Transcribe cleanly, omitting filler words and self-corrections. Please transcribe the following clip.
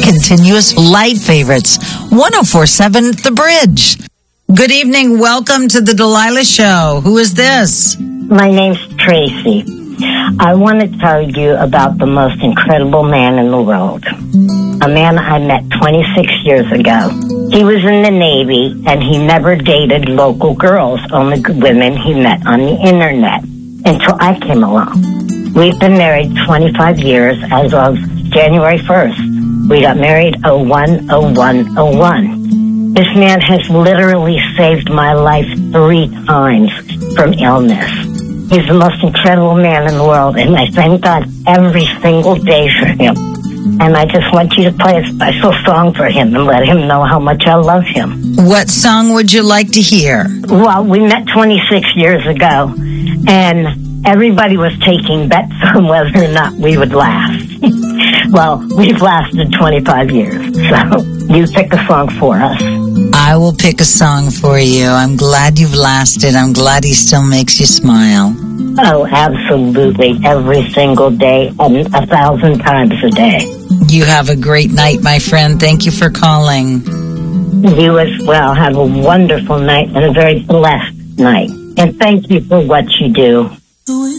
continuous light favorites. 104.7 The Bridge. Good evening. Welcome to the Delilah Show. Who is this? My name's Tracy. I want to tell you about the most incredible man in the world. A man I met 26 years ago. He was in the Navy, and he never dated local girls, only women he met on the internet, until I came along. We've been married 25 years as of January 1st. We got married 01/01/01. This man has literally saved my life 3 times from illness. He's the most incredible man in the world, and I thank God every single day for him. And I just want you to play a special song for him and let him know how much I love him. What song would you like to hear? Well, we met 26 years ago, and everybody was taking bets on whether or not we would last. Well, we've lasted 25 years, so you pick a song for us. I will pick a song for you. I'm glad you've lasted. I'm glad he still makes you smile. Oh, absolutely. Every single day, 1,000 times a day. You have a great night, my friend. Thank you for calling. You as well. Have a wonderful night and a very blessed night. And thank you for what you do.